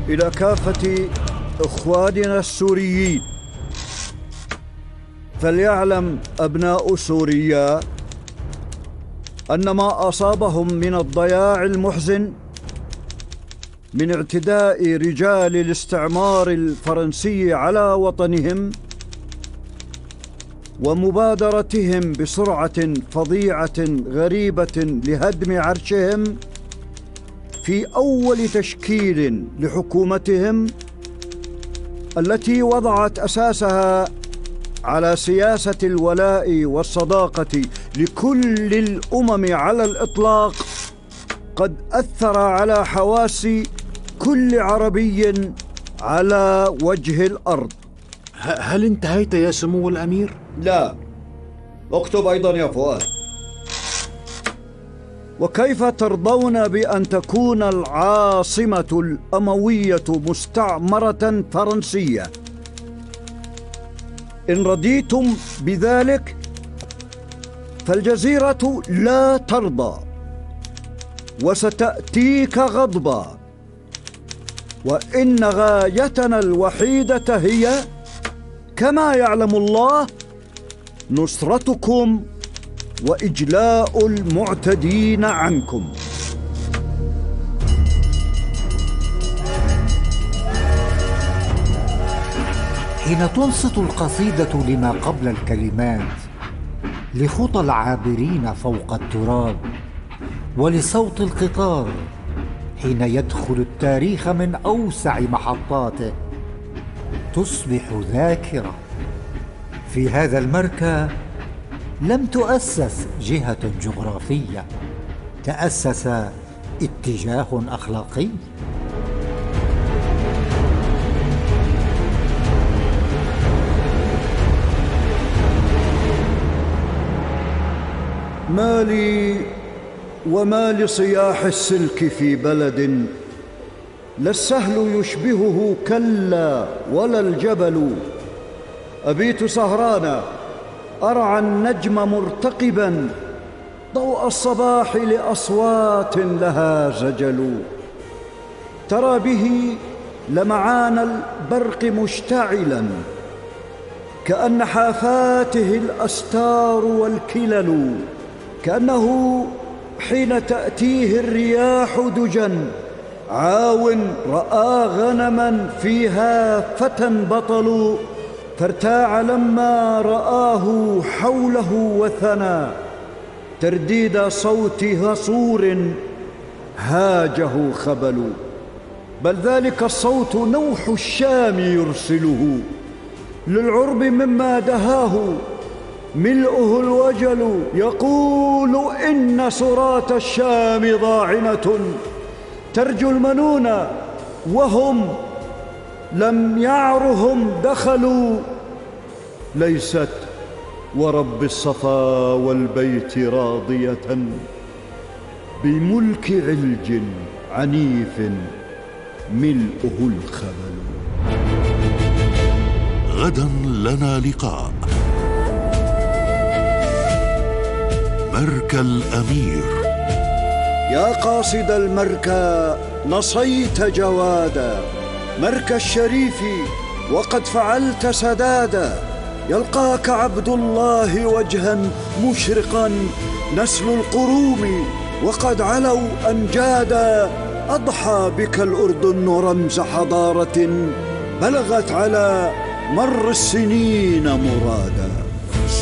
إلى كافة إخواننا السوريين، فليعلم أبناء سوريا أن ما أصابهم من الضياع المحزن من اعتداء رجال الاستعمار الفرنسي على وطنهم ومبادرتهم بسرعة فظيعة غريبة لهدم عرشهم في أول تشكيل لحكومتهم التي وضعت أساسها على سياسة الولاء والصداقة لكل الأمم على الإطلاق، قد أثر على حواس كل عربي على وجه الأرض. هل انتهيت يا سمو الأمير؟ لا، اكتب أيضا يا فؤاد. وكيف ترضون بأن تكون العاصمة الأموية مستعمرة فرنسية؟ إن رضيتم بذلك فالجزيرة لا ترضى وستأتيك غضبا، وإن غايتنا الوحيدة هي كما يعلم الله نصرتكم وإجلاء المعتدين عنكم. حين تنصت القصيدة لما قبل الكلمات لخطى العابرين فوق التراب ولصوت القطار حين يدخل التاريخ من أوسع محطاته، تصبح ذاكرة. في هذا المركى لم تؤسس جهة جغرافية، تأسس اتجاه أخلاقي. ما لي وما لصياح السلك في بلد لا السهل يشبهه كلا ولا الجبل. أبيت سهرانا أرعى النجم مرتقبا ضوء الصباح لأصوات لها زجل. ترى به لمعان البرق مشتعلا كأن حافاته الأستار والكلل، كأنه حين تأتيه الرياح دجا عاو رأى غنما فيها فتى بطل، فارتاع لما رآه حوله وثنى ترديد صوت هصور هاجه خبل. بل ذلك الصوت نوح الشام يرسله للعرب مما دهاه ملؤه الوجل، يقول إن سرات الشام ضاعنة ترجو المنون وهم لم يعرهم دخلوا. ليست ورب الصفا والبيت راضية بملك علج عنيف ملؤه الخبل. غدا لنا لقاء. مركى الأمير. يا قاصد المركى نصيت جوادا، مركى الشريف وقد فعلت سدادا. يلقاك عبد الله وجها مشرقا نسل القروم وقد علوا أمجادا. أضحى بك الأردن رمز حضارة بلغت على مر السنين مرادا.